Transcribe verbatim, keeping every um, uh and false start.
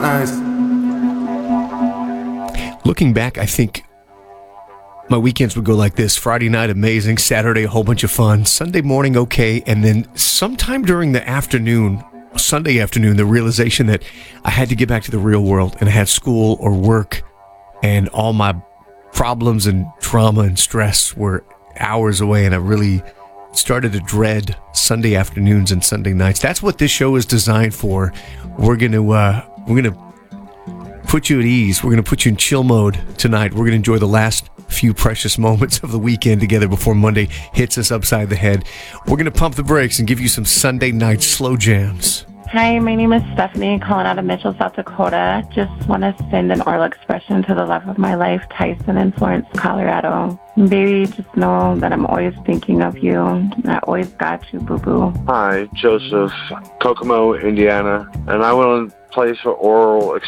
eyes. Looking back, I think my weekends would go like this. Friday night, amazing. Saturday, a whole bunch of fun. Sunday morning, okay. And then sometime during the afternoon, Sunday afternoon, the realization that I had to get back to the real world and I had school or work and all my problems and trauma and stress were hours away, and I really started to dread Sunday afternoons and Sunday nights. That's what this show is designed for. We're going to uh, we're going to put you at ease. We're going to put you in chill mode tonight. We're going to enjoy the last few precious moments of the weekend together before Monday hits us upside the head. We're going to pump the brakes and give you some Sunday night slow jams. Hi, my name is Stephanie, calling out of Mitchell, South Dakota. Just want to send an oral expression to the love of my life, Tyson in Florence, Colorado. Baby, just know that I'm always thinking of you. I always got you, boo-boo. Hi, Joseph, Kokomo, Indiana, and I want to place for oral expression